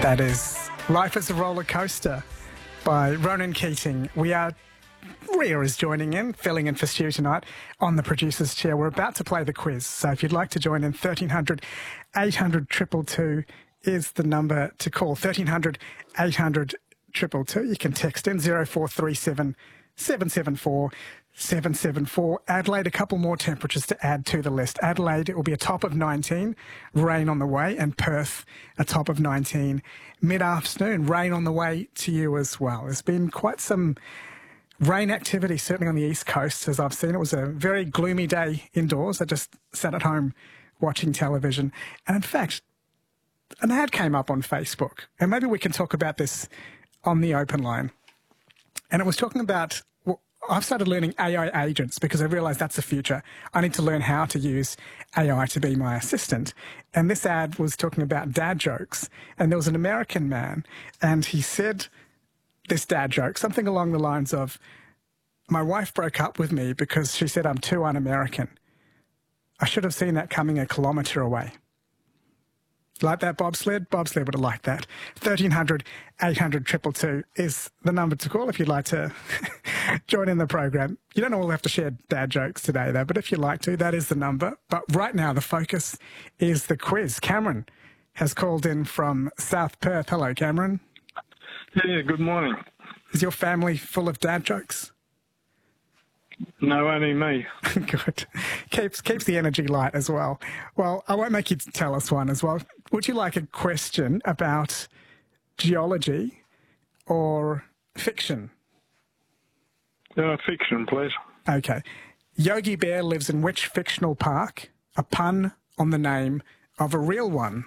That is Life is a Roller Coaster by Ronan Keating. Ria is joining in, filling in for Stu tonight on the producer's chair. We're about to play the quiz, so if you'd like to join in, 1300 800 222 is the number to call. 1300 800 222. You can text in 0437 774 774. Adelaide, a couple more temperatures to add to the list. Adelaide, it will be a top of 19, rain on the way, and Perth, a top of 19. Mid-afternoon, rain on the way to you as well. There's been quite some rain activity, certainly on the East Coast, as I've seen. It was a very gloomy day indoors. I just sat at home watching television. And in fact, an ad came up on Facebook, and maybe we can talk about this on the open line. And it was talking about, I've started learning AI agents because I realised that's the future. I need to learn how to use AI to be my assistant. And this ad was talking about dad jokes. And there was an American man, and he said this dad joke, something along the lines of, "My wife broke up with me because she said I'm too un-American. I should have seen that coming a kilometre away." Like that, Bobsled? Bobsled would have liked that. 1300 800 222 is the number to call if you'd like to join in the program. You don't all have to share dad jokes today, though, but if you'd like to, that is the number. But right now, the focus is the quiz. Cameron has called in from South Perth. Hello, Cameron. Yeah, good morning. Is your family full of dad jokes? No, only me. Good. Keeps the energy light as well. Well, I won't make you tell us one as well. Would you like a question about geology or fiction? Fiction, please. Okay. Yogi Bear lives in which fictional park? A pun on the name of a real one.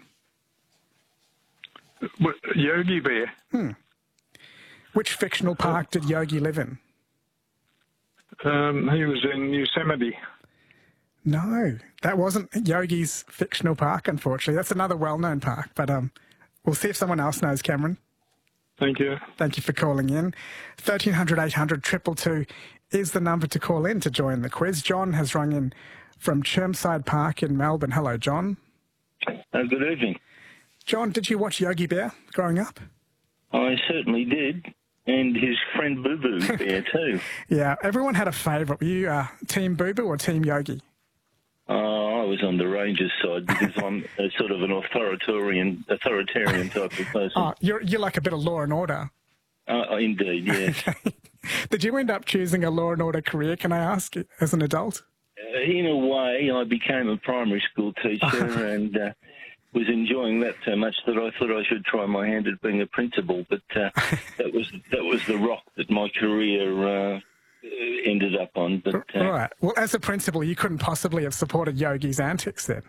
Yogi Bear? Which fictional park did Yogi live in? He was in Yosemite. No, that wasn't Yogi's fictional park, unfortunately. That's another well-known park, but we'll see if someone else knows, Cameron. Thank you. Thank you for calling in. 1300 800 222 is the number to call in to join the quiz. John has rung in from Chermside Park in Melbourne. Hello, John. Good evening. John, did you watch Yogi Bear growing up? I certainly did, and his friend Boo Boo Bear too. Yeah, everyone had a favourite. Were you Team Boo Boo or Team Yogi? I was on the Rangers side because I'm a sort of an authoritarian type of person. Oh, you're like a bit of Law and Order. Indeed, yes. Did you end up choosing a Law and Order career, can I ask, as an adult? In a way, I became a primary school teacher and was enjoying that so much that I thought I should try my hand at being a principal. But that was the rock that my career ended up on. But right. Well, as a principal, you couldn't possibly have supported Yogi's antics then.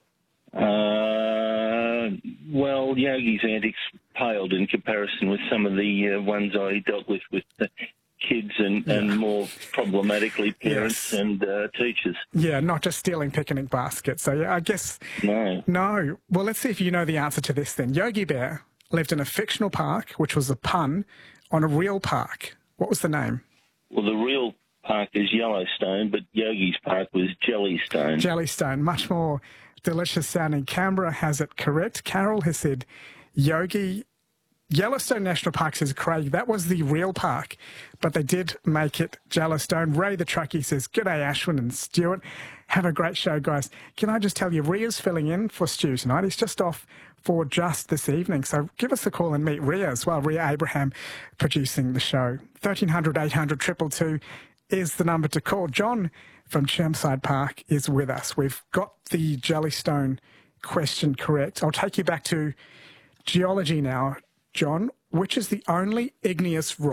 Well, Yogi's antics paled in comparison with some of the ones I dealt with the kids and more problematically parents and teachers. Yeah, not just stealing picnic baskets. So, yeah, I guess... No. Well, let's see if you know the answer to this then. Yogi Bear lived in a fictional park, which was a pun on a real park. What was the name? Well, the real park is Yellowstone, but Yogi's park was Jellystone. Jellystone, much more delicious sounding. Canberra has it correct. Carol has said Yogi. Yellowstone National Park says Craig. That was the real park, but they did make it Jellystone. Ray the Truckie says, "G'day, Ashwin and Stuart. Have a great show, guys." Can I just tell you, Ria's filling in for Stu tonight. He's just off for just this evening, so give us a call and meet Ria as well. Ria Abraham producing the show. 1300 800 222 is the number to call. John from Chermside Park is with us. We've got the Jellystone question correct. I'll take you back to geology now, John. Which is the only igneous rock